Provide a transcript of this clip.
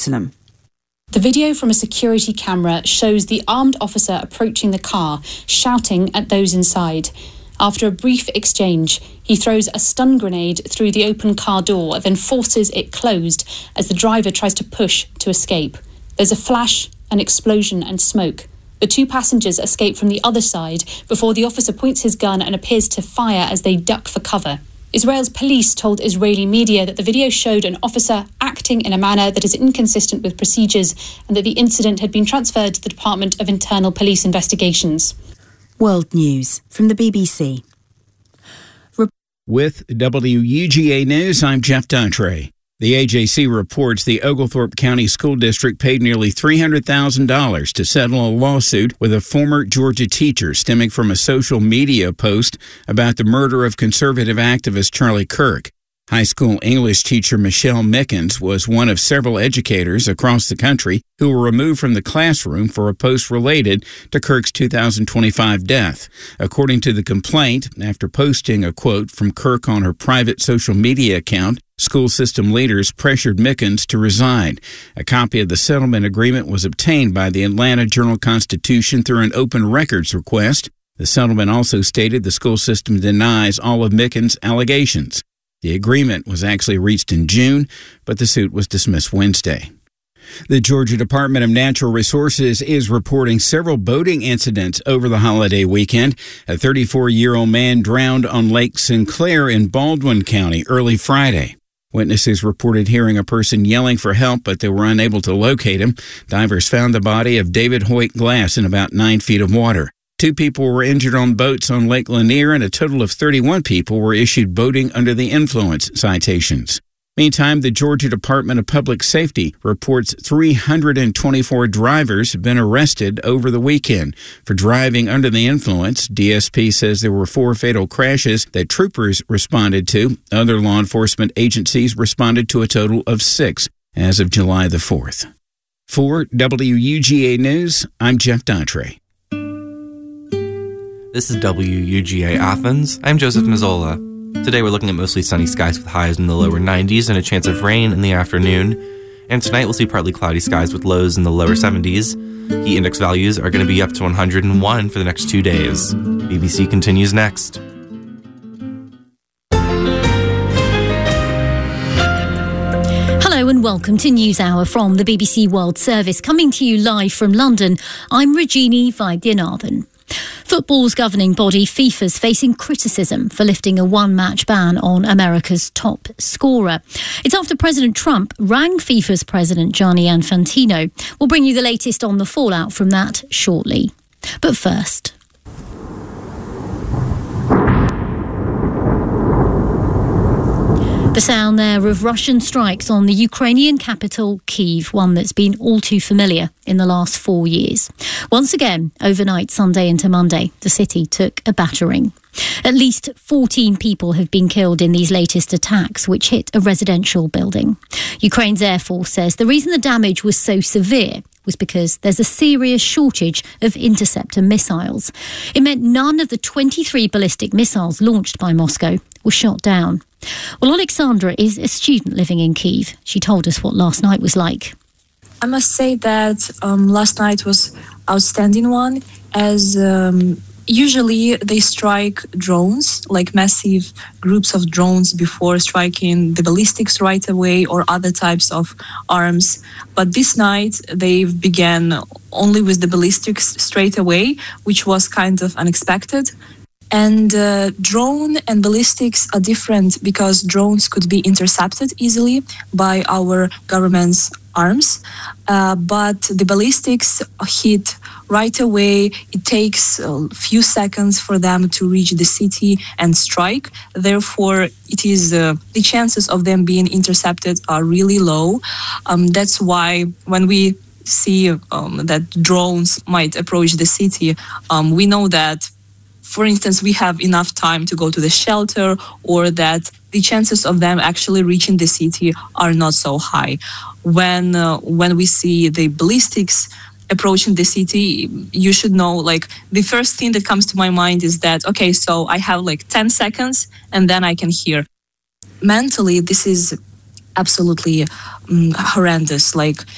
Jerusalem. The video from a security camera shows the armed officer approaching the car, shouting at those inside. After a brief exchange, he throws a stun grenade through the open car door, then forces it closed as the driver tries to push to escape. There's a flash, an explosion and smoke. The two passengers escape from the other side before the officer points his gun and appears to fire as they duck for cover. Israel's police told Israeli media that the video showed an officer acting in a manner that is inconsistent with procedures and that the incident had been transferred to the Department of Internal Police Investigations. World News from the BBC. With WUGA News, I'm Jeff Daughtry. The AJC reports the Oglethorpe County School District paid nearly $300,000 to settle a lawsuit with a former Georgia teacher stemming from a social media post about the murder of conservative activist Charlie Kirk. High school English teacher Michelle Mickens was one of several educators across the country who were removed from the classroom for a post related to Kirk's 2025 death. According to the complaint, after posting a quote from Kirk on her private social media account, school system leaders pressured Mickens to resign. A copy of the settlement agreement was obtained by the Atlanta Journal-Constitution through an open records request. The settlement also stated the school system denies all of Mickens' allegations. The agreement was actually reached in June, but the suit was dismissed Wednesday. The Georgia Department of Natural Resources is reporting several boating incidents over the holiday weekend. A 34-year-old man drowned on Lake Sinclair in Baldwin County early Friday. Witnesses reported hearing a person yelling for help, but they were unable to locate him. Divers found the body of David Hoyt Glass in about 9 feet of water. 2 people were injured on boats on Lake Lanier, and a total of 31 people were issued boating under the influence citations. Meantime, the Georgia Department of Public Safety reports 324 drivers have been arrested over the weekend for driving under the influence. DSP says there were 4 fatal crashes that troopers responded to. Other law enforcement agencies responded to a total of 6 as of July the 4th. For WUGA News, I'm Jeff Daughtry. This is WUGA Athens. I'm Joseph Mazzola. Today we're looking at mostly sunny skies with highs in the lower 90s and a chance of rain in the afternoon. And tonight we'll see partly cloudy skies with lows in the lower 70s. Heat index values are going to be up to 101 for the next 2 days. BBC continues next. Hello and welcome to NewsHour from the BBC World Service. Coming to you live from London, I'm Rajini Vaidyanathan. Football's governing body, FIFA's facing criticism for lifting a one-match ban on America's top scorer. It's after President Trump rang FIFA's president, Gianni Infantino. We'll bring you the latest on the fallout from that shortly. But first... the sound there of Russian strikes on the Ukrainian capital, Kyiv, one that's been all too familiar in the last 4 years. Once again, overnight, Sunday into Monday, the city took a battering. At least 14 people have been killed in these latest attacks, which hit a residential building. Ukraine's Air Force says the reason the damage was so severe was because there's a serious shortage of interceptor missiles. It meant none of the 23 ballistic missiles launched by Moscow were shot down. Well, Alexandra is a student living in Kyiv. She told us what last night was like. I must say that last night was outstanding one, as usually they strike drones, like massive groups of drones before striking the ballistics right away or other types of arms. But this night they began only with the ballistics straight away, which was kind of unexpected. And drone and ballistics are different because drones could be intercepted easily by our government's arms, but the ballistics hit right away. It takes a few seconds for them to reach the city and strike. Therefore, it is the chances of them being intercepted are really low. That's why when we see that drones might approach the city, we know that, for instance, we have enough time to go to the shelter, or that the chances of them actually reaching the city are not so high. When we see the ballistics approaching the city, you should know, like, the first thing that comes to my mind is that, okay, so I have like 10 seconds and then I can hear. Mentally, this is absolutely horrendous. Like,